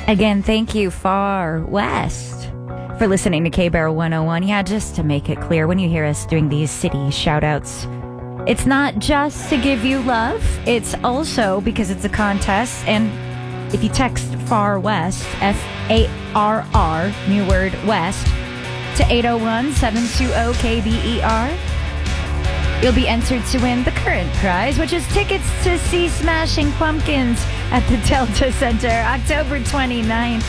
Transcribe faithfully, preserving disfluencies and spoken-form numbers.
Again, thank you, Far West, for listening to K-Bear one oh one. Yeah, just to make it clear, when you hear us doing these city shout-outs, it's not just to give you love. It's also because it's a contest. And if you text Far West, F A R R, new word West, to eight oh one, seven two zero, K B E R, you'll be entered to win the current prize, which is tickets to see Smashing Pumpkins at the Delta Center October twenty-ninth.